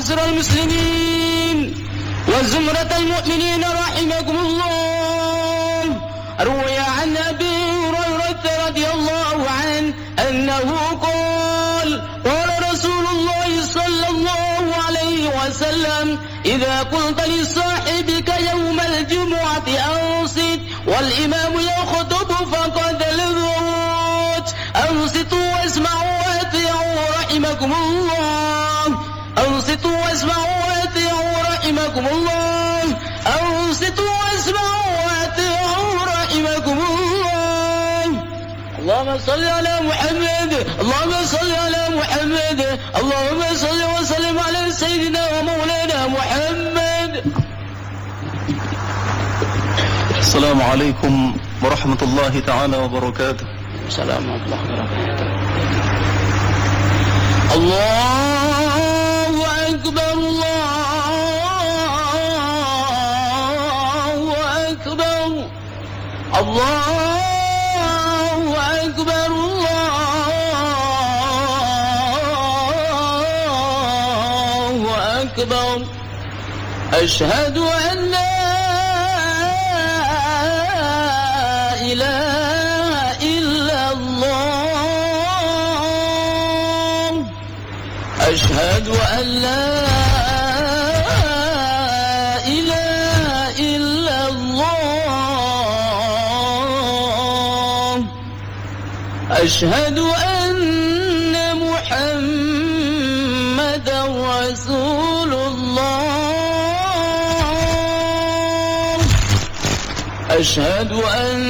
معاشر المسلمين وزمرة المؤمنين رحمكم الله، روي عن أبي هريرة رضي الله عنه أنه قال رسول الله صلى الله عليه وسلم: إذا قلت لصاحبك يوم الجمعة أنصت والإمام يخطب فقد لغوت، أنصتوا واسمعوا وأطيعوا رحمكم الله، أنصتوا واسمعوا وأطيعوا رحمكم الله، أنصتوا واسمعوا وأطيعوا رحمكم الله. اللهم صل على محمد، اللهم صل على محمد، اللهم صل وسلم على سيدنا ومولانا محمد. السلام عليكم ورحمة الله تعالى وبركاته. السلام ورحمة الله وبركاته. الله أكبر، الله أكبر، الله أكبر، الله أكبر. أشهد أن لا إله إلا الله، أشهد أن لا إله إلا الله، أشهد أن محمدا رسول الله، أشهد أن